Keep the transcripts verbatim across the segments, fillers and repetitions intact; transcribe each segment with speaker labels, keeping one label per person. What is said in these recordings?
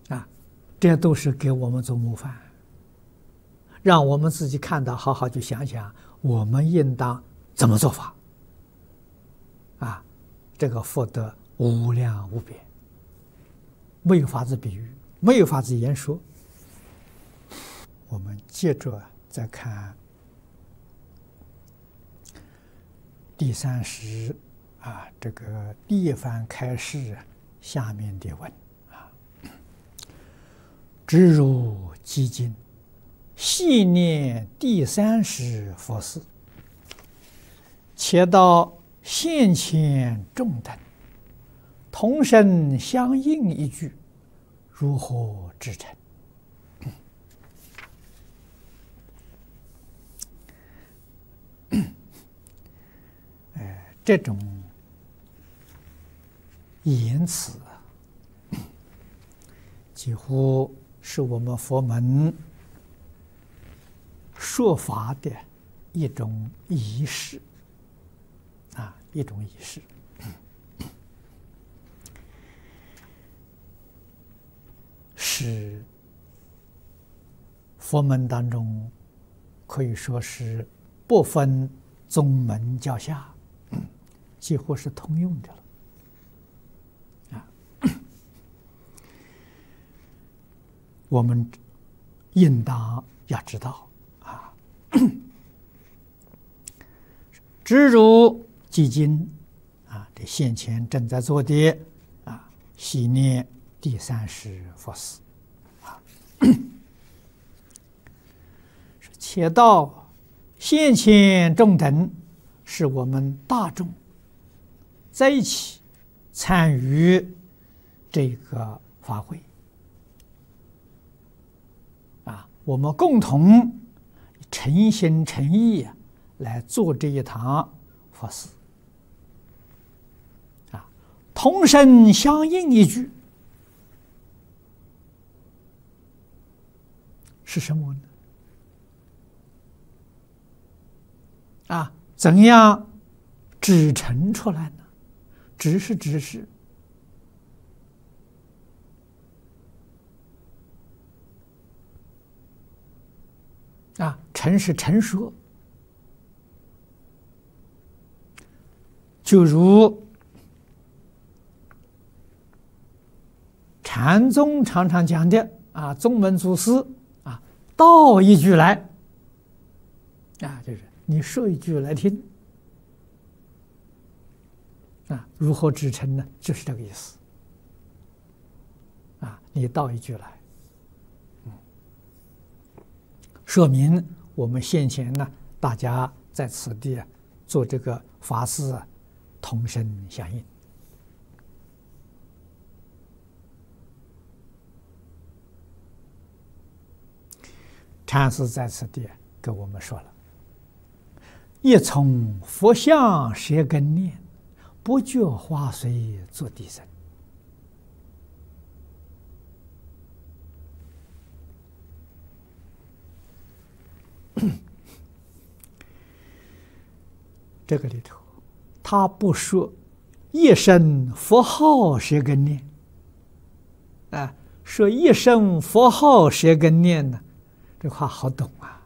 Speaker 1: 啊，这都是给我们做模范，让我们自己看到，好好去想想，我们应当怎么做法。啊，这个福德无量无边，没有法子比喻，没有法子言说。我们接着再看第三十啊，这个第一番开示下面的文啊，直入基经，细念第三十佛事，且到现前众等同声相应一句，如何至诚？哎，这种言辞几乎是我们佛门说法的一种仪式啊，一种仪式。是佛门当中可以说是不分宗门教下，几乎是通用的了啊。我们应当要知道啊，直入基经啊，这现前正在做的啊，细念第三十佛事啊，且到现前众等，是我们大众在一起参与这个法会啊，我们共同诚心诚意来做这一堂佛事啊，同声相应一句是什么呢？啊，怎样指陈出来呢？指是指示，啊，陈是陈说，就如禅宗常常讲的啊，宗门祖师啊，道一句来，啊，就是你说一句来听，啊，如何支撑呢？就是这个意思，啊，你道一句来，嗯，说明我们先前呢，大家在此地啊做这个法事啊，同声相应。禅师在此地跟我们说了：“一从佛像摄根念，不觉花随作地生。”这个里头，他不说一声佛号摄根念，啊，说一声佛号摄根念呢，这话好懂啊。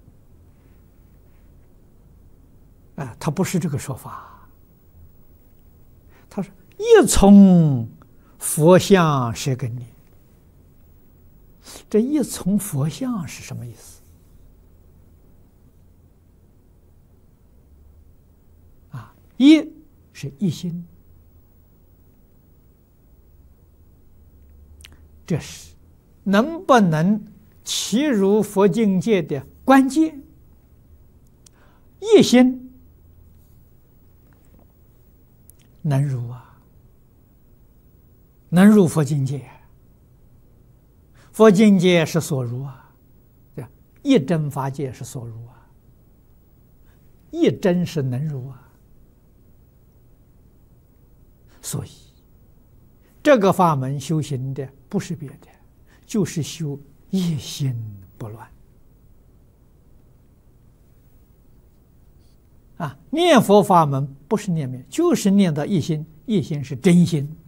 Speaker 1: 啊，他不是这个说法，他说一从佛像摄根念，这一从佛像是什么意思？啊，一是一心，这是能不能契入佛境界的关键。一心能入啊，能入佛境界，佛境界是所入啊，对吧？一真法界是所入啊，一真是能入啊，所以这个法门修行的不是别的，就是修一心不乱啊！念佛法门不是念灭，就是念到一心，一心是真心。